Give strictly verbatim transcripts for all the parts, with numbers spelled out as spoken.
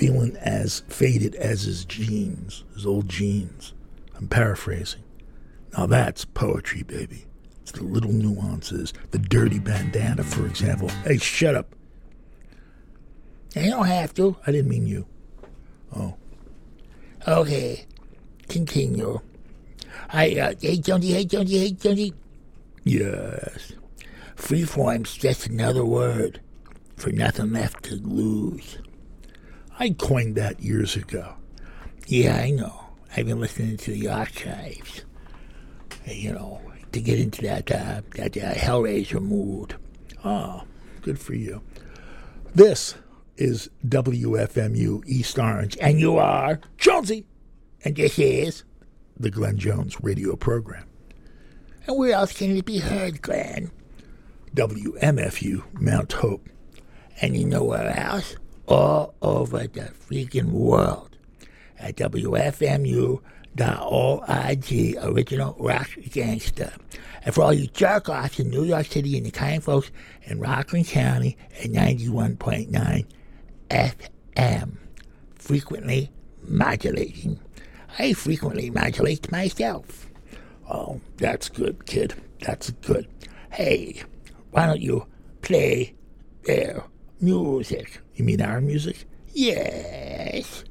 feeling as faded as his jeans, his old jeans. I'm paraphrasing. Now that's poetry, baby. It's the little nuances. The dirty bandana, for example. Hey, shut up. You don't have to. I didn't mean you. Oh. Okay. Continue. Hey, uh, hey, Jonesy, hey, Jonesy, hey, Jonesy. Yes. Freeform's just another word for nothing left to lose. I coined that years ago. Yeah, I know. I've been listening to the archives, you know, to get into that uh, that uh, Hellraiser mood. Oh, good for you. This is W F M U East Orange, and you are Jonesy, and this is the Glenn Jones radio program. And where else can it be heard, Glenn? W M F U Mount Hope. And you know where else? All over the freaking world. At W F M U dot org, Original Rock Gangster. And for all you jerk-offs in New York City and the kind folks in Rockland County at ninety-one point nine F M. Frequently modulating. I frequently modulate myself. Oh, that's good, kid. That's good. Hey, why don't you play their music? You mean our music? Yes.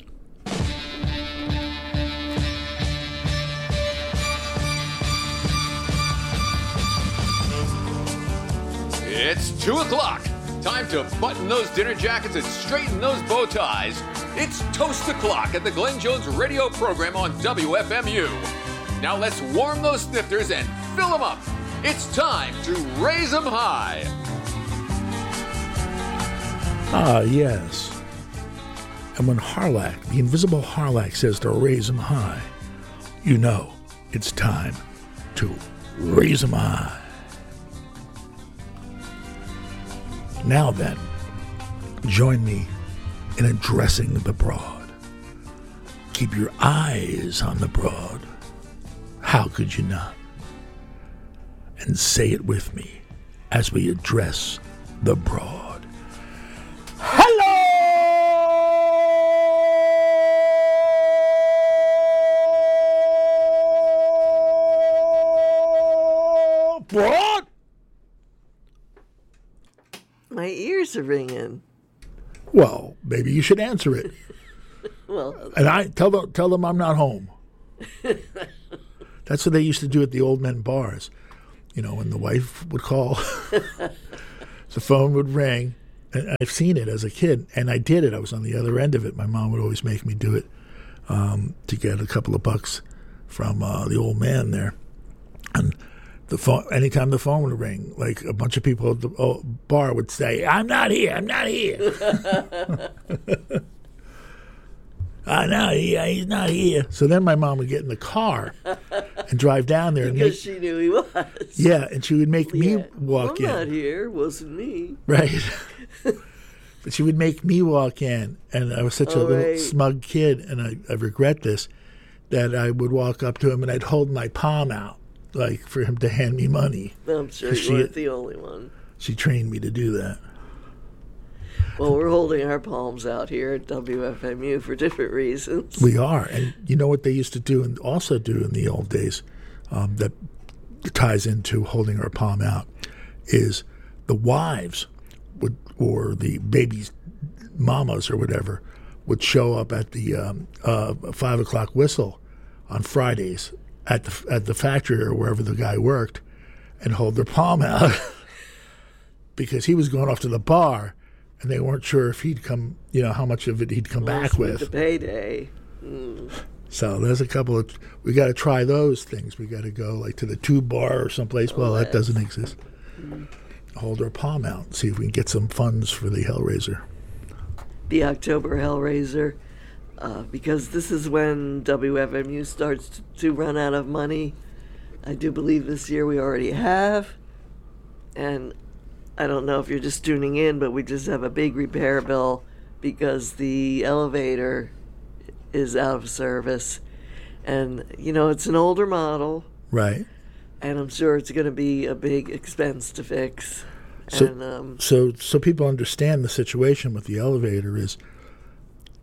It's two o'clock. Time to button those dinner jackets and straighten those bow ties. It's Toast O'Clock at the Glenn Jones radio program on W F M U. Now let's warm those snifters and fill them up. It's time to raise them high. Ah, yes. And when Harlack, the invisible Harlack, says to raise them high, you know it's time to raise them high. Now then, join me in addressing the broad. Keep your eyes on the broad. How could you not? And say it with me as we address the broad. Hello, broad. My ears are ringing. Well, maybe you should answer it. Well, and I tell them tell them I'm not home. That's what they used to do at the old men bars. You know, when the wife would call, the phone would ring. And I've seen it as a kid, and I did it. I was on the other end of it. My mom would always make me do it um, to get a couple of bucks from uh, the old man there. And the phone, anytime the phone would ring, like a bunch of people at the bar would say, "I'm not here. I'm not here." I know he, he's not here. So then my mom would get in the car and drive down there. Because and make, she knew he was. Yeah, and she would make yeah. me walk I'm in. I'm not here. Wasn't me. Right. But she would make me walk in, and I was such oh, a little right. smug kid, and I, I regret this, that I would walk up to him and I'd hold my palm out, like for him to hand me money. I'm sure you she, weren't the only one. She trained me to do that. Well, we're holding our palms out here at W F M U for different reasons. We are. And you know what they used to do and also do in the old days um, that ties into holding our palm out is the wives would, or the baby's mamas or whatever, would show up at the um, uh, five o'clock whistle on Fridays at the, at the factory or wherever the guy worked and hold their palm out because he was going off to the bar. And they weren't sure if he'd come, you know, how much of it he'd come well, back with. The payday. Mm. So there's a couple of, we got to try those things. We got to go like to the Tube Bar or someplace. Oh, well, that doesn't exist. Mm. Hold our palm out and see if we can get some funds for the Hellraiser. The October Hellraiser, uh, because this is when W F M U starts to, to run out of money. I do believe this year we already have. And I don't know if you're just tuning in, but we just have a big repair bill because the elevator is out of service. And, you know, it's an older model. Right. And I'm sure it's going to be a big expense to fix. So, and, um, so, so people understand the situation with the elevator is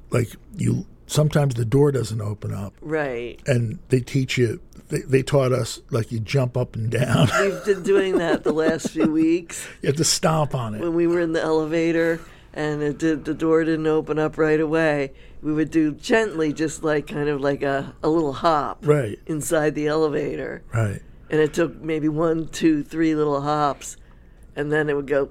like you. Sometimes the door doesn't open up, Right. and they teach you. They, they taught us like you jump up and down. We've been doing that the last few weeks. You have to stomp on it. When we were in the elevator and it did, the door didn't open up right away, we would do gently, just like kind of like a, a little hop Right. inside the elevator. Right. And it took maybe one, two, three little hops, and then it would go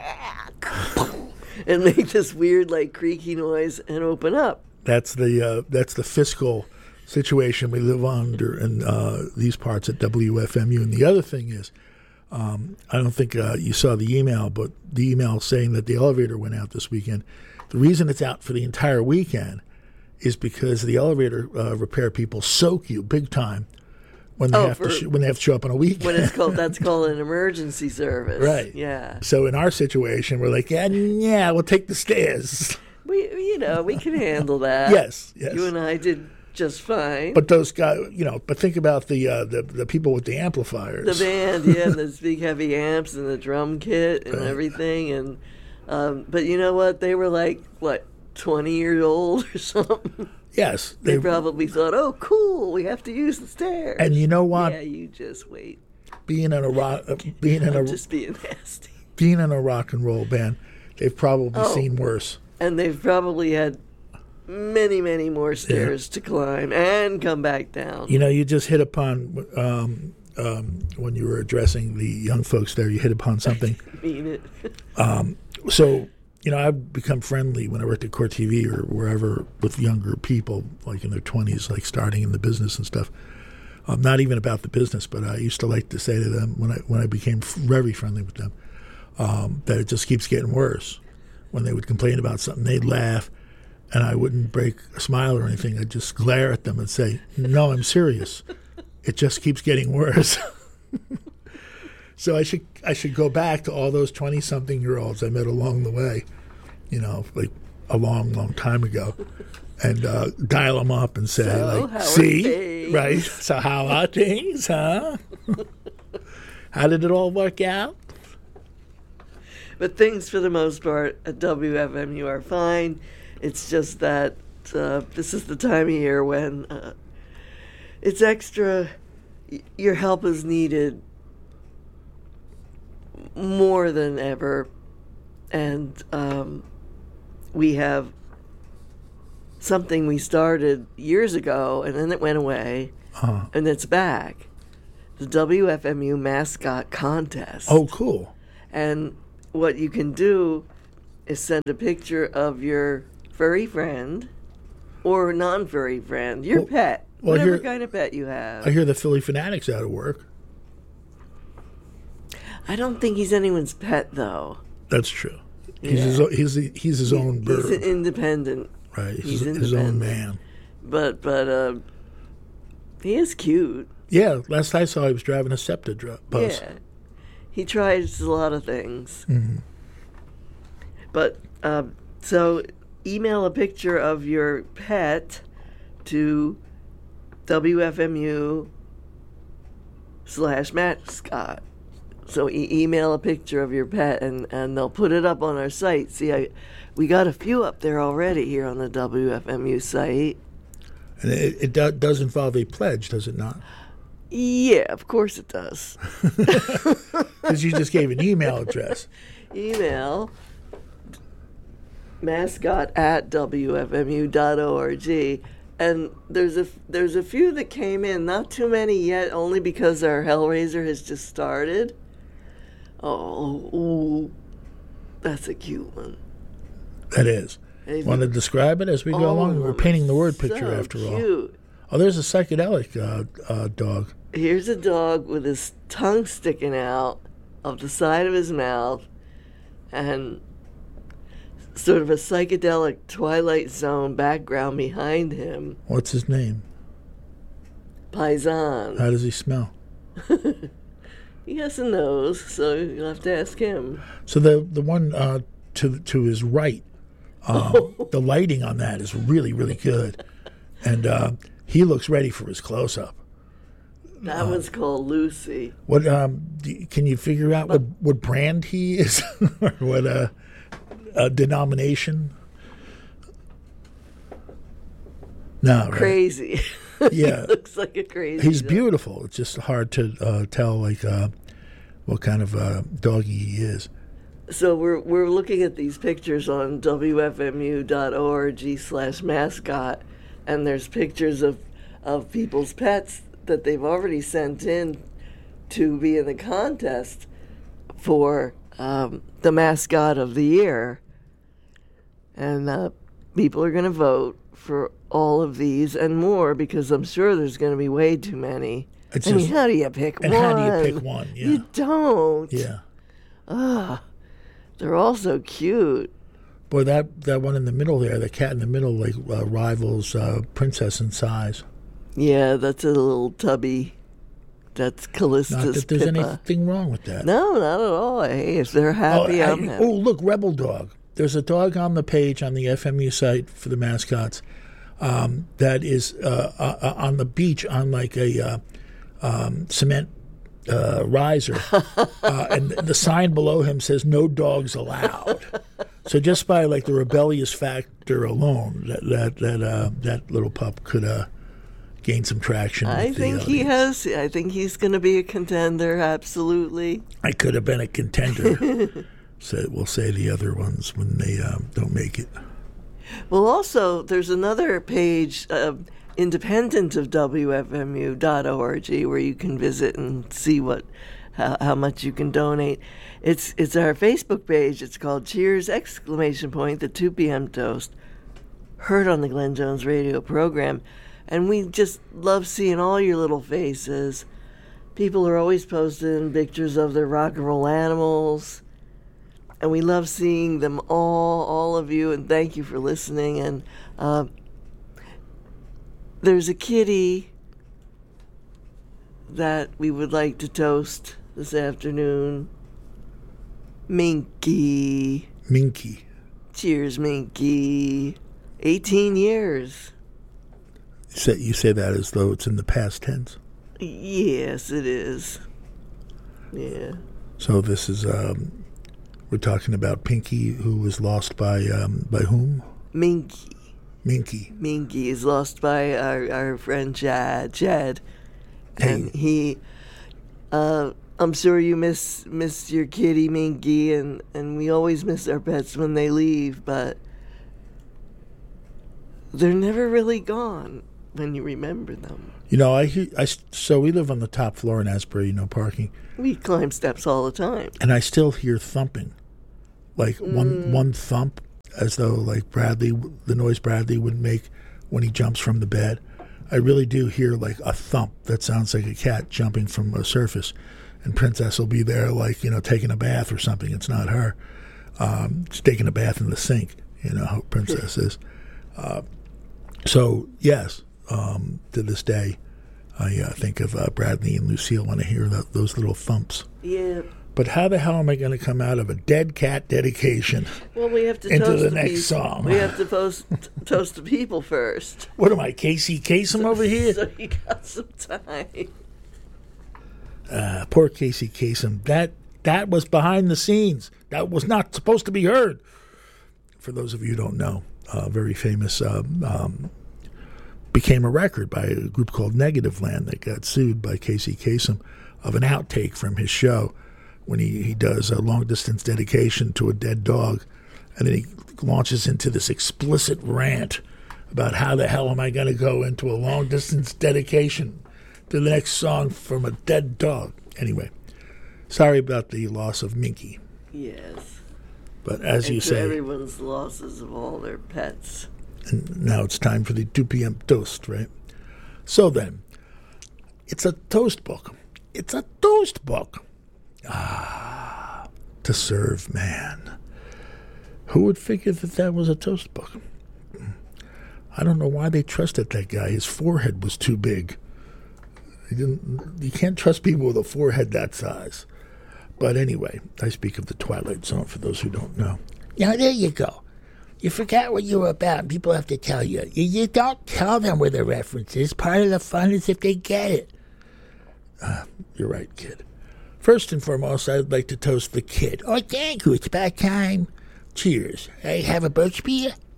and make this weird like creaky noise and open up. That's the uh, that's the fiscal situation we live under in uh, these parts at W F M U. And the other thing is, um, I don't think uh, you saw the email, but the email saying that the elevator went out this weekend. The reason it's out for the entire weekend is because the elevator uh, repair people soak you big time when they Oh, have for- to sh- when they have to show up on a weekend. When it's called, that's called an emergency service. Right. Yeah. So in our situation, we're like, yeah, yeah, we'll take the stairs. We, you know, we can handle that. Yes, yes. You and I did just fine. But those guys, you know, but think about the uh, the the people with the amplifiers. The band, yeah, and those big heavy amps and the drum kit and Right. everything, and um, but you know what? They were like what twenty years old or something. Yes, They probably thought, "Oh, cool, we have to use the stairs." And you know what? Yeah, you just wait. Being in a rock, uh, being in a I'm just being nasty. being in a rock and roll band, they've probably Oh. seen worse. And they've probably had many, many more stairs to climb and come back down. You know, you just hit upon um, um, when you were addressing the young folks there. You hit upon something. mean it. So, you know, I've become friendly when I worked at Court T V or wherever with younger people, like in their twenties, like starting in the business and stuff. Um, not even about the business, but I used to like to say to them when I when I became f- very friendly with them um, that it just keeps getting worse. When they would complain about something, they'd laugh, and I wouldn't break a smile or anything. I'd just glare at them and say, "No, I'm serious. It just keeps getting worse." So I should I should go back to all those twenty-something-year-olds I met along the way, you know, like a long, long time ago, and uh, dial them up and say, So, like, how are see, things?" right? So how are things, huh? How did it all work out? But things, for the most part, at W F M U are fine. It's just that uh, this is the time of year when uh, it's extra. y- Your help is needed more than ever, and um, we have something we started years ago, and then it went away, Uh, and it's back. The W F M U mascot contest. oh, cool. And what you can do is send a picture of your furry friend or non-furry friend, your Well- pet, well, whatever here- kind of pet you have. I hear the Philly Fanatics out of work. I don't think he's anyone's pet, though. That's true. He's Yeah. his o- he's he's his own bird, He's an independent, right? He's, he's his own independent. man. but but uh, he is cute. Yeah, last I saw, he was driving a SEPTA dr- bus. Yeah, he tries a lot of things. Mm-hmm. But uh, so email a picture of your pet to W F M U slash mascot. So e- email a picture of your pet, and, and they'll put it up on our site. See, I, we got a few up there already here on the W F M U site. And it, it do, does involve a pledge, does it not? Yeah, of course it does. Because you just gave an email address. Email mascot at W F M U dot org. And there's a there's a few that came in, not too many yet, only because our Hellraiser has just started. Oh, ooh, that's a cute one. That is. And he's- Want to describe it as we go all along? of We're them painting the are word picture so after all. cute. Oh, there's a psychedelic uh, uh, dog. Here's a dog with his tongue sticking out of the side of his mouth, and sort of a psychedelic Twilight Zone background behind him. What's his name? Paisan. How does he smell? He has a nose, so you'll have to ask him. So the the one uh, to to his right, um, the lighting on that is really really good, and uh, he looks ready for his close up. That one's called Lucy. What um, do you- can you figure out what, what brand he is, or what uh, uh, denomination? No, right. crazy. Yeah. He looks like a crazy He's dog. beautiful. It's just hard to uh, tell, like, uh, what kind of uh, doggy he is. So we're we're looking at these pictures on W F M U dot org slash mascot, and there's pictures of, of people's pets that they've already sent in to be in the contest for um, the mascot of the year. And uh, people are going to vote for all of these and more, because I'm sure there's going to be way too many. It's I mean, just- how do you pick and one? how do you pick one? Yeah. You don't. Yeah. Ah, they're all so cute. Boy, that, that one in the middle there, the cat in the middle, like uh, rivals uh, Princess in size. Yeah, that's a little tubby. That's Not Callista's that there's Pippa. anything wrong with that. No, not at all. Hey, if they're Oh, happy, I'm I- happy. oh, look, Rebel Dog. There's a dog on the page on the F M U site for the mascots um, that is uh, uh, on the beach on like a uh, um, cement uh, riser, uh, and the sign below him says "No dogs allowed." So just by like the rebellious factor alone, that that that uh, that little pup could uh, gain some traction. I with the think he audience. has. I think he's going to be a contender. Absolutely. I could have been a contender. So we'll say the other ones when they uh, don't make it. Well, also, there's another page, uh, independent of W F M U dot org, where you can visit and see what how, how much you can donate. It's it's our Facebook page. It's called Cheers! Exclamation point the two p.m. toast, heard on the Glenn Jones radio program, and we just love seeing all your little faces. People are always posting pictures of their rock and roll animals. And we love seeing them all, all of you, and thank you for listening. And uh, there's a kitty that we would like to toast this afternoon. Minky. Minky. Cheers, Minky. eighteen years. You say, you say that as though it's in the past tense. Yes, it is. Yeah. So this is, um, we're talking about Pinky, who was lost by um, by whom? Minky. Minky. Minky is lost by our, our friend Chad. Chad. Hey. And he, uh, I'm sure you miss miss your kitty Minky, and, and we always miss our pets when they leave, but they're never really gone when you remember them. You know, I, hear- I so we live on the top floor in Asbury, no parking, We climb steps all the time. and I still hear thumping, like one one thump, as though like Bradley, the noise Bradley would make when he jumps from the bed. I really do hear like a thump that sounds like a cat jumping from a surface, and Princess will be there, like, you know, taking a bath or something. It's not her. Um, she's taking a bath in the sink. You know how Princess is. Uh, so yes, um, to this day, I uh, think of uh, Bradley and Lucille when I hear that, those little thumps. Yeah. But how the hell am I going to come out of a dead cat dedication Well, we have to into toast the the next people. song? We have to post, toast the people first. What am I, Casey Kasem over here? So you got some time. Uh, poor Casey Kasem. That that was behind the scenes. That was not supposed to be heard. For those of you who don't know, a very famous um, um, became a record by a group called Negative Land that got sued by Casey Kasem of an outtake from his show when he, he does a long-distance dedication to a dead dog, and then he launches into this explicit rant about how the hell am I going to go into a long-distance dedication to the next song from a dead dog. Anyway, sorry about the loss of Minky. Yes. But as And you to say, everyone's losses of all their pets. and now it's time for the two p.m. toast, right? So then, it's a toast book. It's a toast book. Ah, to serve man. Who would figure that that was a toast book? I don't know why they trusted that guy. His forehead was too big. He didn't, you can't trust people with a forehead that size. But anyway, I speak of the Twilight Zone for those who don't know. Now, there you go. You forgot what you were about. People have to tell you. You, you don't tell them where the reference is. Part of the fun is if they get it. Uh, you're right, kid. First and foremost, I'd like to toast the kid. Oh, thank you. It's about time. Cheers. I have a birch beer?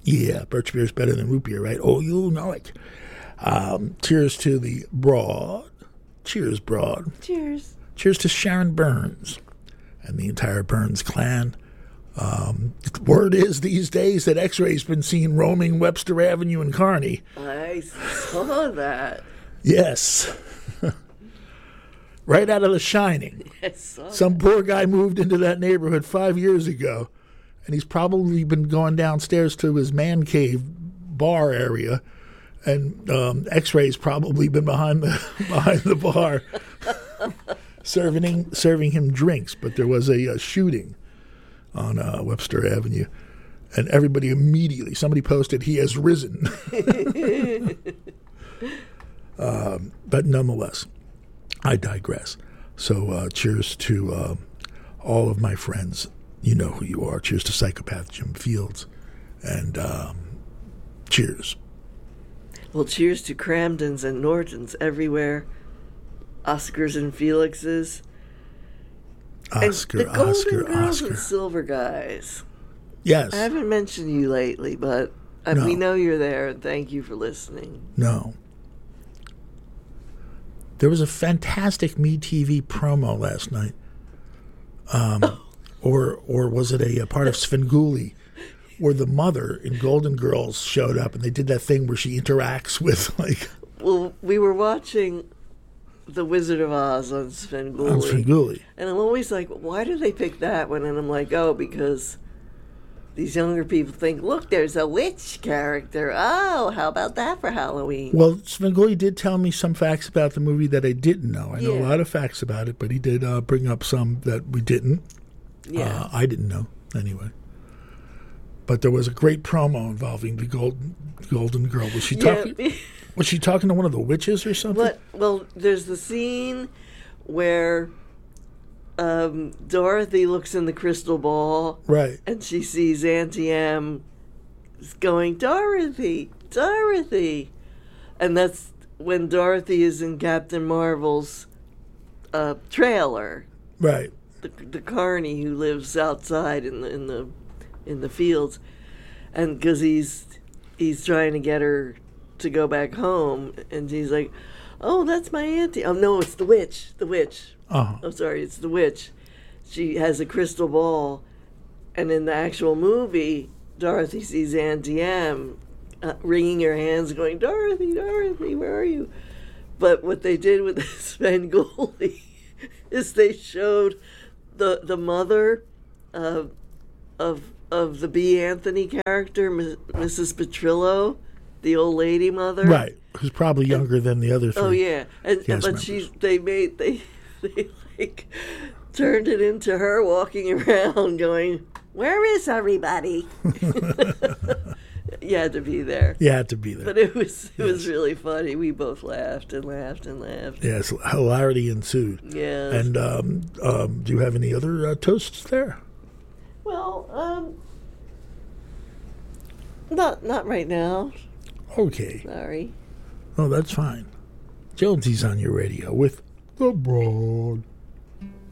Yeah, birch beer is better than root beer, right? Oh, you know it. Um, cheers to the Broad. Cheers, Broad. Cheers. Cheers to Sharon Burns and the entire Burns clan. Um, word is these days that X-Ray's been seen roaming Webster Avenue in Kearney. I saw that. Yes. Right out of The Shining. I saw Some that. poor guy moved into that neighborhood five years ago, and he's probably been going downstairs to his man cave bar area, and um, X-Ray's probably been behind the behind the bar serving serving him drinks. But there was a, a shooting on uh, Webster Avenue, and everybody immediately, somebody posted, he has risen. um, but nonetheless, I digress. So uh, cheers to uh, all of my friends. You know who you are. Cheers to Psychopath Jim Fields. And um, cheers. Well, cheers to Cramdens and Nortons everywhere. Oscars and Felixes. Oscar, and the Golden Oscar, Girls Oscar. and Silver Guys. Yes. I haven't mentioned you lately, but uh, No. we know you're there, and thank you for listening. No. There was a fantastic MeTV promo last night. Um, or or was it a, a part of Svengoolie, where the mother in Golden Girls showed up, and they did that thing where she interacts with, like... Well, we were watching The Wizard of Oz on Svengoolie. On Svengoolie. And I'm always like, why do they pick that one? And I'm like, oh, because these younger people think, look, there's a witch character. Oh, how about that for Halloween? Well, Svengoolie did tell me some facts about the movie that I didn't know. I know Yeah. a lot of facts about it, but he did uh, bring up some that we didn't. Yeah. Uh, I didn't know, anyway. But there was a great promo involving the Golden Golden Girl. Was she Yeah. talking? Was she talking to one of the witches or something? What? Well, there's the scene where um, Dorothy looks in the crystal ball, Right. and she sees Auntie M going, Dorothy, Dorothy. And that's when Dorothy is in Captain Marvel's uh, trailer. Right. The, the carney who lives outside in the in the in the fields, and because he's he's trying to get her to go back home, and he's like, "Oh, that's my auntie." Oh no, it's the witch. The witch. Uh-huh. I'm sorry, it's the witch. She has a crystal ball, and in the actual movie, Dorothy sees Auntie M uh, wringing her hands, going, "Dorothy, Dorothy, where are you?" But what they did with Svengoolie is they showed the the mother of of of the B. Anthony character, Missus Petrillo, the old lady mother. Right. Who's probably younger than the other three. Oh yeah, and Yes, but members. she's they made they they like turned it into her walking around going, "Where is everybody?" You had to be there. You had to be there. But it was it was Yes. really funny. We both laughed and laughed and laughed. Yes, hilarity ensued. Yeah. And um, um, do you have any other uh, toasts there? Well, um, not not right now. Okay. Sorry. Oh, that's fine. Jonesy's on your radio with The Broad.